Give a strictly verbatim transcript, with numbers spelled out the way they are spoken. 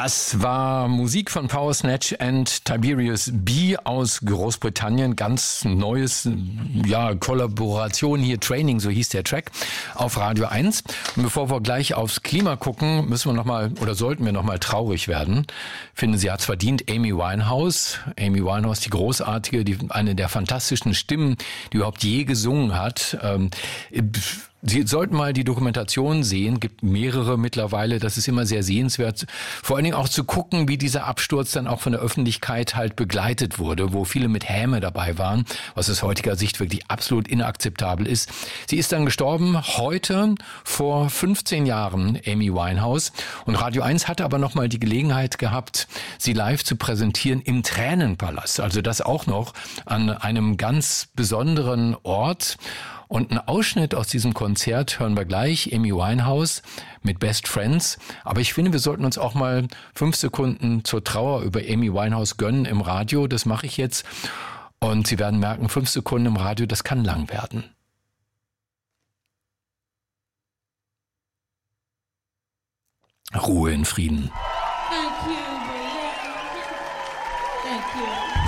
Das war Musik von Power Snatch and Tiberius B aus Großbritannien. Ganz neues, ja, Kollaboration hier, Training, so hieß der Track, auf Radio eins. Und bevor wir gleich aufs Klima gucken, müssen wir nochmal, oder sollten wir nochmal traurig werden. Finden Sie, hat's verdient, Amy Winehouse. Amy Winehouse, die großartige, die, eine der fantastischen Stimmen, die überhaupt je gesungen hat. Ähm, Sie sollten mal die Dokumentation sehen, gibt mehrere mittlerweile, das ist immer sehr sehenswert. Vor allen Dingen auch zu gucken, wie dieser Absturz dann auch von der Öffentlichkeit halt begleitet wurde, wo viele mit Häme dabei waren, was aus heutiger Sicht wirklich absolut inakzeptabel ist. Sie ist dann gestorben, heute vor fünfzehn Jahren, Amy Winehouse. Und Radio eins hatte aber nochmal die Gelegenheit gehabt, sie live zu präsentieren im Tränenpalast. Also das auch noch an einem ganz besonderen Ort. Und einen Ausschnitt aus diesem Konzert hören wir gleich, Amy Winehouse mit Best Friends. Aber ich finde, wir sollten uns auch mal fünf Sekunden zur Trauer über Amy Winehouse gönnen im Radio. Das mache ich jetzt. Und Sie werden merken, fünf Sekunden im Radio, das kann lang werden. Ruhe in Frieden. Thank you, baby. Thank you.